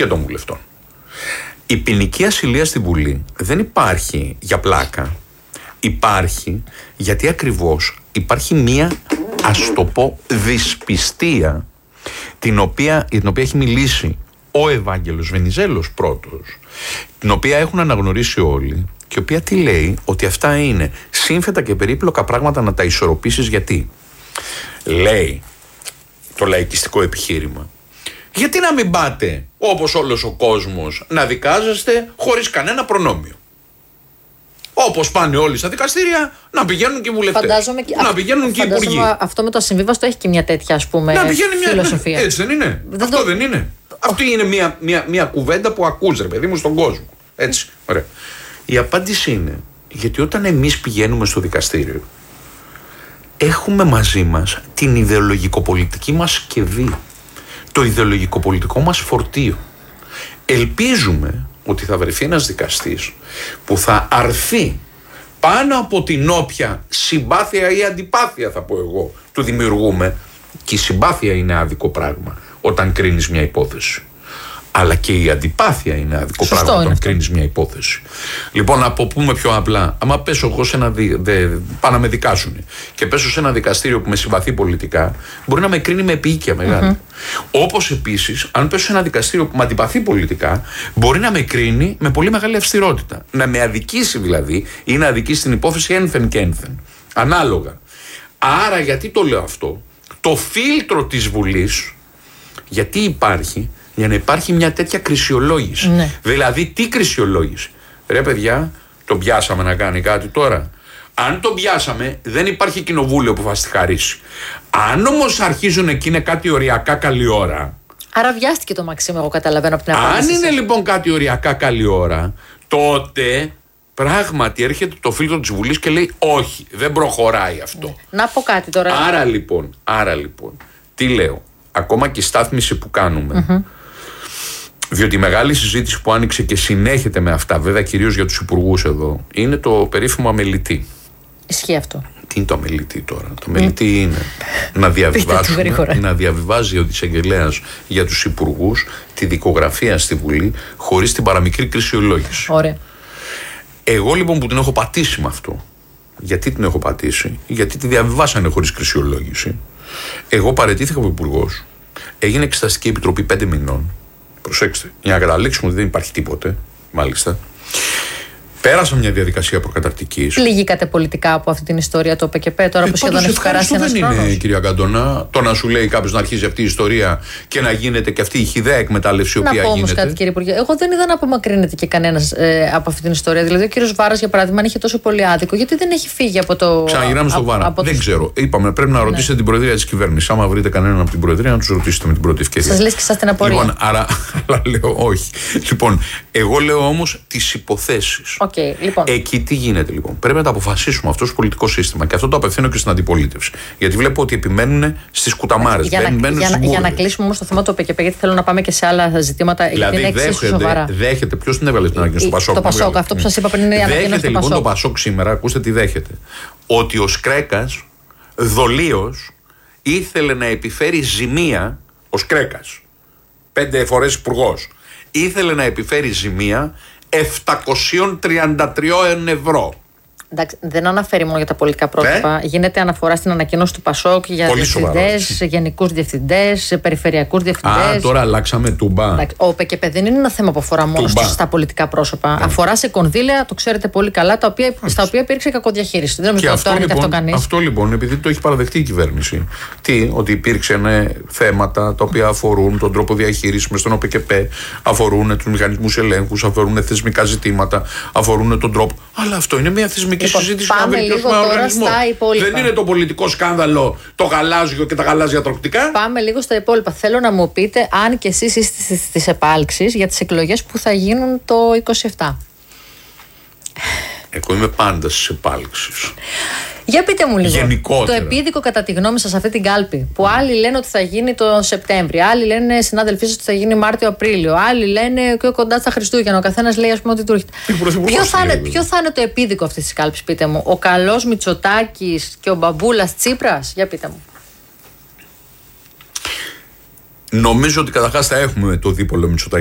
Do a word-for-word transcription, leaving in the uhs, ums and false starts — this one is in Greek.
και των βουλευτών. Η ποινική ασυλία στη Βουλή δεν υπάρχει για πλάκα. Υπάρχει γιατί ακριβώς υπάρχει μία, ας το πω, δυσπιστία την οποία, την οποία έχει μιλήσει ο Ευάγγελος Βενιζέλος πρώτος, την οποία έχουν αναγνωρίσει όλοι και η οποία τι λέει, ότι αυτά είναι σύνθετα και περίπλοκα πράγματα να τα ισορροπήσεις. Γιατί λέει το λαϊκιστικό επιχείρημα, γιατί να μην πάτε όπως όλος ο κόσμος να δικάζεστε χωρίς κανένα προνόμιο? Όπως πάνε όλοι στα δικαστήρια, να πηγαίνουν και οι βουλευτές. Να αυ... πηγαίνουν και οι υπουργοί. Αυτό με το ασυμβίβαστο έχει και μια τέτοια, ας πούμε, να πηγαίνει μια φιλοσοφία. Έτσι δεν είναι? Δεν αυτό το... δεν είναι. Αυτή είναι μια, μια, μια κουβέντα που ακούς, ρε παιδί μου, στον κόσμο. Έτσι. Ωραία. Η απάντηση είναι γιατί όταν εμείς πηγαίνουμε στο δικαστήριο, έχουμε μαζί μας την ιδεολογικοπολιτική μας σκευή, το ιδεολογικοπολιτικό μας φορτίο. Ελπίζουμε ότι θα βρεθεί ένας δικαστής που θα αρθεί πάνω από την όποια συμπάθεια ή αντιπάθεια, θα πω εγώ, του δημιουργούμε. Και η συμπάθεια είναι άδικο πράγμα όταν κρίνεις μια υπόθεση. Αλλά και η αντιπάθεια είναι άδικο Σωστό πράγμα είναι όταν αυτό. κρίνεις μια υπόθεση. Λοιπόν, να πω πούμε πιο απλά, άμα πέσω εγώ σε ένα. Δι... Δε... πάνε να με δικάσουν και πέσω σε ένα δικαστήριο που με συμπαθεί πολιτικά, μπορεί να με κρίνει με επίοικια μεγάλη. Mm-hmm. Όπως επίσης, αν πέσω σε ένα δικαστήριο που με αντιπαθεί πολιτικά, μπορεί να με κρίνει με πολύ μεγάλη αυστηρότητα. Να με αδικήσει δηλαδή ή να αδικήσει την υπόθεση ένθεν και ένθεν. Ανάλογα. Άρα, γιατί το λέω αυτό? Το φίλτρο της Βουλής, γιατί υπάρχει? Για να υπάρχει μια τέτοια κρισιολόγηση. Ναι. Δηλαδή, τι κρισιολόγηση? Ρε παιδιά, τον πιάσαμε να κάνει κάτι τώρα? Αν τον πιάσαμε, δεν υπάρχει κοινοβούλιο που θα στη χαρίσει. Αν όμως αρχίζουν εκεί είναι κάτι οριακά καλή ώρα. Άρα βιάστηκε το Μαξίμου, εγώ καταλαβαίνω από την απάντηση. Αν είναι λοιπόν κάτι οριακά καλή ώρα, τότε πράγματι έρχεται το φίλτρο της Βουλής και λέει όχι, δεν προχωράει αυτό. Ναι. Να πω κάτι τώρα. Άρα λοιπόν, άρα λοιπόν, τι λέω? Ακόμα και η στάθμιση που κάνουμε. Mm-hmm. Διότι η μεγάλη συζήτηση που άνοιξε και συνέχεται με αυτά, βέβαια κυρίως για τους υπουργούς εδώ, είναι το περίφημο αμελητή. Ισχύει αυτό. Τι είναι το αμελητή τώρα? Το αμελητή mm. είναι να, διαβιβάσουμε, να διαβιβάζει ο εισαγγελέας για τους υπουργούς τη δικογραφία στη Βουλή χωρίς την παραμικρή κρισιολόγηση. Ωραία. Εγώ λοιπόν που την έχω πατήσει με αυτό, γιατί την έχω πατήσει? Γιατί τη διαβιβάσανε χωρίς κρισιολόγηση. Εγώ παραιτήθηκα από υπουργός, έγινε εξεταστική επιτροπή πέντε μηνών. Προσέξτε, για να καταλήξουμε ότι δεν υπάρχει τίποτε, μάλιστα. Πέρασα μια διαδικασία προκαταρκτικής. Πληγήκατε πολιτικά από αυτή την ιστορία το ΠΚΠ τώρα ε, που σχεδόν έχει περάσει ένας χρόνος? Δεν είναι, κυρία Καντονά, το να σου λέει κάποιος να αρχίζει αυτή η ιστορία και να γίνεται και αυτή η χυδαία εκμετάλλευση η οποία γίνεται. Να πω όμως κάτι, κύριε Υπουργέ. Εγώ δεν είδα να απομακρύνεται και κανένας ε, από αυτή την ιστορία. Δηλαδή, ο κύριος Βάρας, για παράδειγμα, αν είχε τόσο πολύ άδικο, γιατί δεν έχει φύγει από το. Ξαναγυρνάμε στο Βάρα. Δεν τους... ξέρω. Είπαμε, πρέπει να ρωτήσετε ναι. την Προεδρία της Κυβέρνησης. Άμα βρείτε κανέναν από την Προεδρία, να τους ρωτήσετε με την πρώτη ευκαιρία. Σας λες και σας την απορία. Λοιπόν, άρα, αλλά λέω όχι. Λοιπόν, εγώ λέω όμως τις υποθέσεις. Okay, λοιπόν. Εκεί τι γίνεται λοιπόν? Πρέπει να τα αποφασίσουμε αυτό στο πολιτικό σύστημα και αυτό το απευθύνω και στην αντιπολίτευση. Γιατί βλέπω ότι επιμένουν στις κουταμάρες. Για, να, για, για να κλείσουμε όμως το θέμα του ΠΚΠ, γιατί θέλω να πάμε και σε άλλα ζητήματα. Δηλαδή, γιατί είναι εξίσου σοβαρά. Δέχεται, ποιος την έβαλε στην ανακοίνωση του Πασόκ? Το Πασόκ, αυτό που σας είπα πριν είναι η ανακοίνωση του Πασόκ. Δέχεται λοιπόν το Πασόκ σήμερα, ακούστε τι δέχεται. Ότι ο Σκρέκας δολίως ήθελε να επιφέρει ζημία. Ο Σκρέκας, πέντε φορές υπουργός, ήθελε να επιφέρει ζημία επτακόσια τριάντα τρία ευρώ. Εντάξει, δεν αναφέρει μόνο για τα πολιτικά πρότυπα. Ναι. Γίνεται αναφορά στην ανακοίνωση του Πασόκ για διευθυντές, γενικούς διευθυντές, περιφερειακούς διευθυντές. Α, τώρα αλλάξαμε τούμπα. Εντάξει, ο ΠΚΠ δεν είναι ένα θέμα που αφορά μόνο τούμπα. στα πολιτικά πρόσωπα. Ναι. Αφορά σε κονδύλια, το ξέρετε πολύ καλά, τα οποία, στα οποία υπήρξε κακοδιαχείριση. Δεν νομίζω ότι το άρνεται αυτό κανείς. Αυτό λοιπόν, επειδή το έχει παραδεχτεί η κυβέρνηση. Τι, ότι υπήρξαν θέματα τα οποία αφορούν τον τρόπο διαχείρισης μες στον ΠΚΠ, αφορούν τους μηχανισμούς ελέγχους, αφορούν θεσμικά ζητήματα, αφορούν τον τρόπο. Αλλά αυτό είναι μια θεσμική. Λοιπόν, συζήτηση πάμε λίγο τώρα στα υπόλοιπα. Δεν είναι το πολιτικό σκάνδαλο, το γαλάζιο και τα γαλάζια τροκτικά. Πάμε λίγο στα υπόλοιπα. Θέλω να μου πείτε αν και εσείς είστε στις επάλξεις για τις εκλογές που θα γίνουν το είκοσι επτά. Εγώ είμαι πάντα στις επάλξεις. Για πείτε μου λίγο. Γενικότερα. Το επίδικο κατά τη γνώμη σας αυτή την κάλπη. Που άλλοι λένε ότι θα γίνει το Σεπτέμβριο, άλλοι λένε συνάδελφοί σας ότι θα γίνει Μάρτιο-Απρίλιο, άλλοι λένε και κοντά στα Χριστούγεννα. Ο καθένας λέει, ας πούμε, ότι του έρχεται. Ποιο θα, είναι, ποιο θα είναι το επίδικο αυτής της κάλπης, πείτε μου? Ο καλός Μητσοτάκης και ο μπαμπούλας Τσίπρας? Για πείτε μου. Νομίζω ότι καταρχάς θα έχουμε το δίπολο Μητσοτάκη